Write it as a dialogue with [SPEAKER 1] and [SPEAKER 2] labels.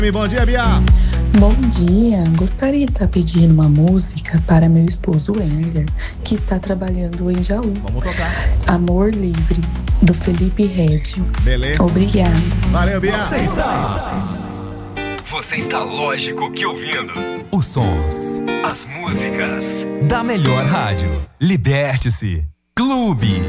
[SPEAKER 1] Bom dia, Bia.
[SPEAKER 2] Bom dia, gostaria de estar pedindo uma música para meu esposo Wender, que está trabalhando em Jaú.
[SPEAKER 1] Vamos tocar.
[SPEAKER 2] Amor Livre, do Felipe Red.
[SPEAKER 1] Beleza.
[SPEAKER 2] Obrigado.
[SPEAKER 1] Valeu, Bia.
[SPEAKER 3] Você está lógico que ouvindo
[SPEAKER 4] os sons,
[SPEAKER 3] as músicas
[SPEAKER 4] da melhor rádio. Liberte-se. Clube.